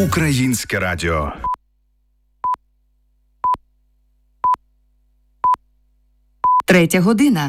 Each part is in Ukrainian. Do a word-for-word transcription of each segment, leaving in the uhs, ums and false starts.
Українське радіо. Третя година.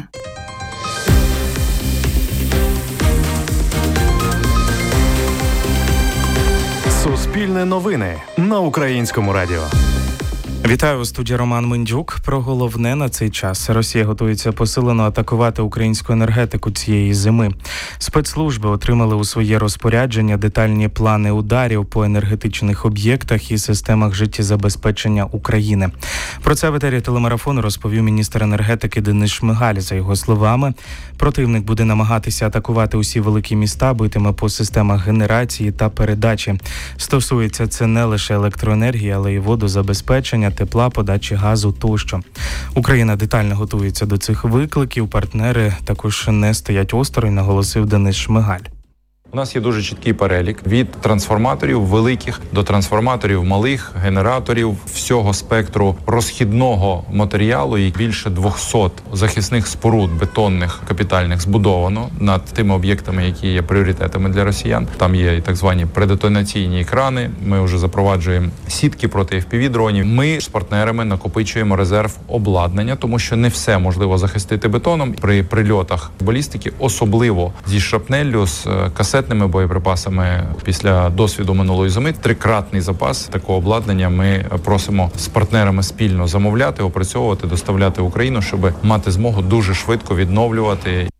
Суспільне новини на Українському радіо. Вітаю, у студії Роман Мендюк. Про головне на цей час. Росія готується посилено атакувати українську енергетику цієї зими. Спецслужби отримали у своє розпорядження детальні плани ударів по енергетичних об'єктах і системах життєзабезпечення України. Про це в етері телемарафону розповів міністр енергетики Денис Шмигаль. За його словами, противник буде намагатися атакувати усі великі міста, битиме по системах генерації та передачі. Стосується це не лише електроенергії, але й водозабезпечення, тепла, подачі газу тощо. Україна детально готується до цих викликів. Партнери також не стоять осторонь, наголосив Денис Шмигаль. У нас є дуже чіткий перелік від трансформаторів великих до трансформаторів малих, генераторів, всього спектру розхідного матеріалу, і більше двохсот захисних споруд бетонних капітальних збудовано над тими об'єктами, які є пріоритетами для росіян. Там є і так звані предетонаційні екрани. Ми вже запроваджуємо сітки проти еф пі ві-дронів. Ми з партнерами накопичуємо резерв обладнання, тому що не все можливо захистити бетоном. При прильотах балістики, особливо зі шрапнеллю, з касетними боєприпасами, після досвіду минулої зими, трикратний запас такого обладнання ми просимо з партнерами спільно замовляти, опрацьовувати, доставляти в Україну, щоб мати змогу дуже швидко відновлювати.